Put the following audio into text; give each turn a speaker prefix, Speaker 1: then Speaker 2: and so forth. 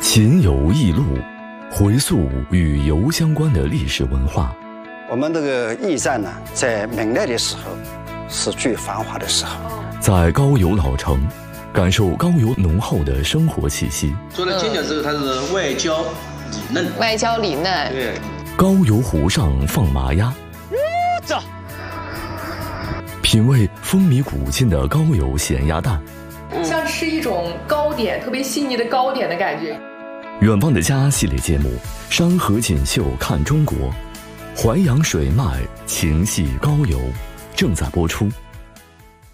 Speaker 1: 秦游异录，回溯与游相关的历史文化。
Speaker 2: 我们这个驿站呢，在明代的时候是最繁华的时候。
Speaker 1: 在高邮老城，感受高邮浓厚的生活气息。
Speaker 3: 做了金角之后，它是外焦里嫩。
Speaker 4: 外焦里嫩。
Speaker 3: 对。
Speaker 1: 高邮湖上放麻鸭。品味风靡古今的高邮咸鸭蛋。
Speaker 5: 像吃一种糕点，特别细腻的糕点的感觉。
Speaker 1: 远方的家系列节目《山河锦绣看中国》，淮扬水脉情系高邮，正在播出。